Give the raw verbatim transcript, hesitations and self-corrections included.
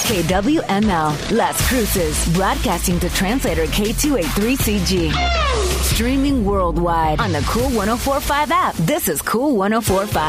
K W M L, Las Cruces, broadcasting to translator K two eighty-three C G. Streaming worldwide on the Cool one oh four point five app. This is Cool one oh four point five.